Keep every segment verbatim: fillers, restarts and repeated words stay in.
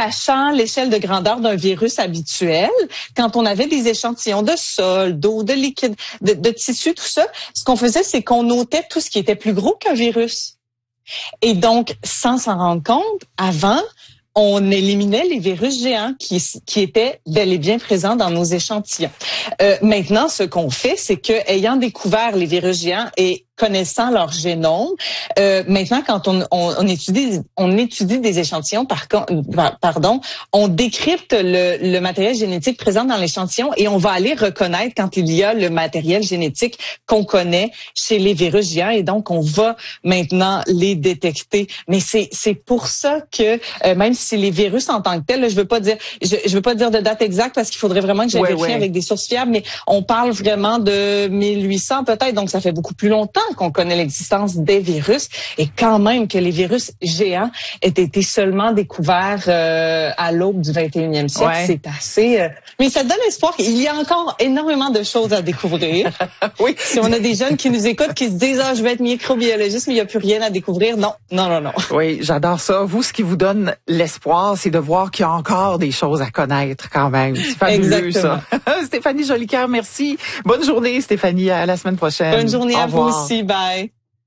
sachant l'échelle de grandeur d'un virus habituel, quand on avait des échantillons de sol, d'eau, de liquide, de, de tissu, tout ça, ce qu'on faisait, c'est qu'on notait tout ce qui était plus gros qu'un virus. Et donc, sans s'en rendre compte, avant, on éliminait les virus géants qui, qui étaient bel et bien présents dans nos échantillons. Euh, maintenant, ce qu'on fait, c'est que, ayant découvert les virus géants et connaissant leur génome, euh, maintenant, quand on, on, on étudie, on étudie des échantillons, par pardon, on décrypte le, le matériel génétique présent dans l'échantillon et on va aller reconnaître quand il y a le matériel génétique qu'on connaît chez les virus géants et donc on va maintenant les détecter. Mais c'est c'est pour ça que euh, même si les virus en tant que tels, là, je veux pas dire, je, je veux pas dire de date exacte parce qu'il faudrait vraiment que j'aille vérifier ouais. avec des sources fiables, mais on parle vraiment de mille huit cents peut-être, donc ça fait beaucoup plus longtemps qu'on connaît l'existence des virus et quand même que les virus géants aient été seulement découverts euh, à l'aube du vingt et unième siècle, ouais. c'est assez... Euh... Mais ça donne espoir qu'il y a encore énormément de choses à découvrir. oui. Si on a des jeunes qui nous écoutent, qui se disent « Ah, je vais être microbiologiste, mais il n'y a plus rien à découvrir », non, non, non, non. Oui, j'adore ça. Vous, ce qui vous donne l'espoir, c'est de voir qu'il y a encore des choses à connaître quand même. C'est fabuleux, ça. Stéphanie Jolicoeur, merci. Bonne journée, Stéphanie. À la semaine prochaine. Bonne journée Au à revoir. vous aussi. Bye.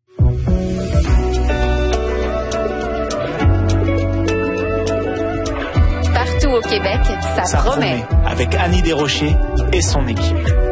Partout au Québec, ça, ça promet. promet. Avec Annie Desrochers et son équipe.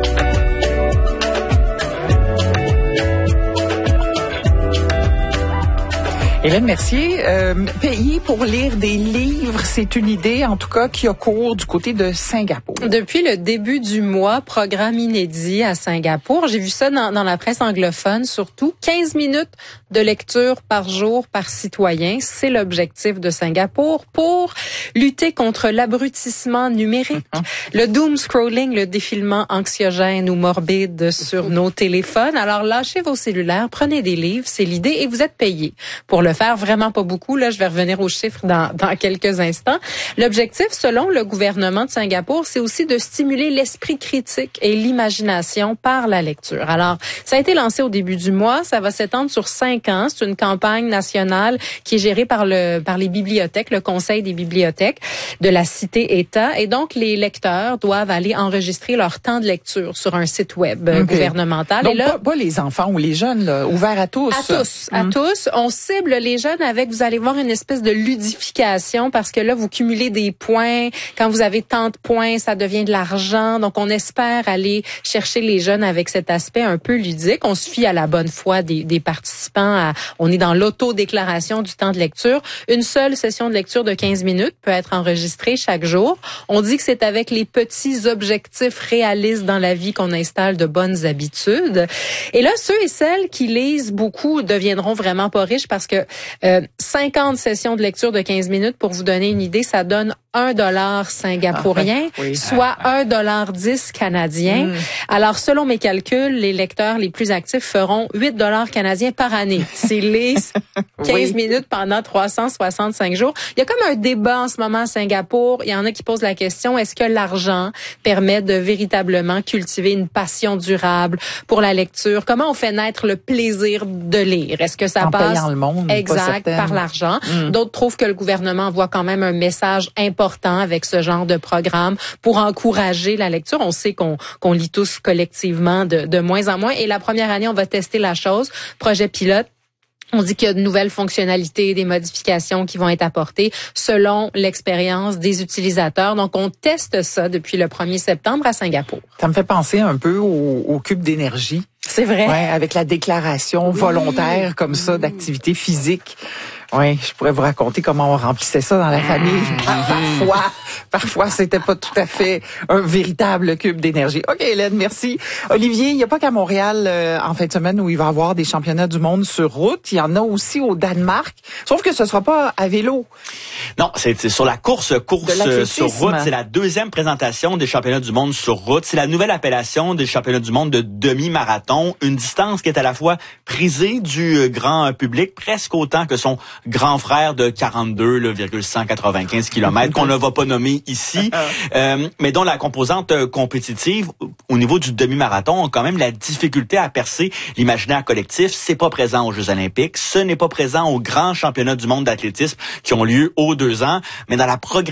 Hélène Mercier, euh, payer pour lire des livres, c'est une idée, en tout cas, qui a cours du côté de Singapour. Depuis le début du mois, programme inédit à Singapour. J'ai vu ça dans, dans la presse anglophone, surtout. quinze minutes de lecture par jour par citoyen. C'est l'objectif de Singapour pour lutter contre l'abrutissement numérique, le doom scrolling, le défilement anxiogène ou morbide sur nos téléphones. Alors, lâchez vos cellulaires, prenez des livres, c'est l'idée, et vous êtes payé pour le faire. Vraiment pas beaucoup. Là, je vais revenir aux chiffres dans, dans quelques instants. L'objectif, selon le gouvernement de Singapour, c'est aussi de stimuler l'esprit critique et l'imagination par la lecture. Alors, ça a été lancé au début du mois. Ça va s'étendre sur cinq ans. C'est une campagne nationale qui est gérée par le par les bibliothèques, le Conseil des bibliothèques de la Cité-État. Et donc, les lecteurs doivent aller enregistrer leur temps de lecture sur un site web okay. gouvernemental. Donc, et là, pas, pas les enfants ou les jeunes, là, ouvert à tous. À tous, à mmh. tous. On cible les jeunes avec, vous allez voir, une espèce de ludification parce que là, vous cumulez des points. Quand vous avez tant de points, ça devient de l'argent. Donc, on espère aller chercher les jeunes avec cet aspect un peu ludique. On se fie à la bonne foi des, des participants. À, on est dans l'autodéclaration du temps de lecture. Une seule session de lecture de quinze minutes peut être enregistrée chaque jour. On dit que c'est avec les petits objectifs réalistes dans la vie qu'on installe de bonnes habitudes. Et là, ceux et celles qui lisent beaucoup deviendront vraiment pas riches parce que euh, cinquante sessions de lecture de quinze minutes, pour vous donner une idée, ça donne un dollar singapourien, ah, oui. soit un dollar dix canadien. Mm. Alors, selon mes calculs, les lecteurs les plus actifs feront huit dollars canadiens par année s'ils lisent quinze oui. minutes pendant trois cent soixante-cinq jours. Il y a comme un débat en ce moment à Singapour. Il y en a qui posent la question, est-ce que l'argent permet de véritablement cultiver une passion durable pour la lecture? Comment on fait naître le plaisir de lire? Est-ce que ça en passe payant le monde, exact par l'argent? Mm. D'autres trouvent que le gouvernement envoie quand même un message important avec ce genre de programme pour encourager la lecture. On sait qu'on qu'on lit tous collectivement de, de moins en moins. Et la première année, on va tester la chose. Projet pilote. On dit qu'il y a de nouvelles fonctionnalités, des modifications qui vont être apportées selon l'expérience des utilisateurs. Donc, on teste ça depuis le premier septembre à Singapour. Ça me fait penser un peu au, au cube d'énergie. C'est vrai. Ouais, avec la déclaration oui. volontaire comme ça d'activité physique. Oui, je pourrais vous raconter comment on remplissait ça dans la famille. Parfois, parfois, c'était pas tout à fait un véritable cube d'énergie. OK, Hélène, merci. Olivier, il n'y a pas qu'à Montréal euh, en fin de semaine où il va y avoir des championnats du monde sur route. Il y en a aussi au Danemark. Sauf que ce sera pas à vélo. Non, c'est, c'est sur la course, course sur route. C'est la deuxième présentation des championnats du monde sur route. C'est la nouvelle appellation des championnats du monde de demi-marathon. Une distance qui est à la fois prisée du grand public, presque autant que son grand frère de quarante-deux virgule cent quatre-vingt-quinze kilomètres, qu'on ne va pas nommer ici, euh, mais dont la composante compétitive au niveau du demi-marathon a quand même la difficulté à percer l'imaginaire collectif. C'est pas présent aux Jeux olympiques, ce n'est pas présent aux grands championnats du monde d'athlétisme qui ont lieu aux deux ans, mais dans la progression